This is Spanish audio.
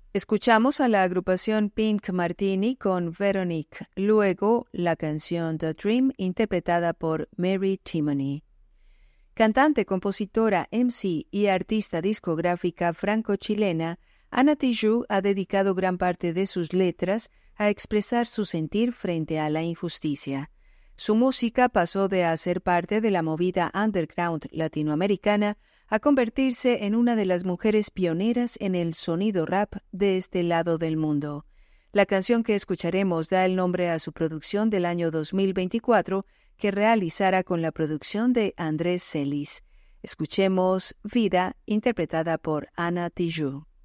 Escuchamos a la agrupación Pink Martini con Veronique, luego la canción The Dream interpretada por Mary Timony. Cantante, compositora, MC y artista discográfica franco-chilena, Ana Tijoux ha dedicado gran parte de sus letras a expresar su sentir frente a la injusticia. Su música pasó de ser parte de la movida underground latinoamericana a convertirse en una de las mujeres pioneras en el sonido rap de este lado del mundo. La canción que escucharemos da el nombre a su producción del año 2024, que realizara con la producción de Andrés Celis. Escuchemos Vida, interpretada por Ana Tijoux.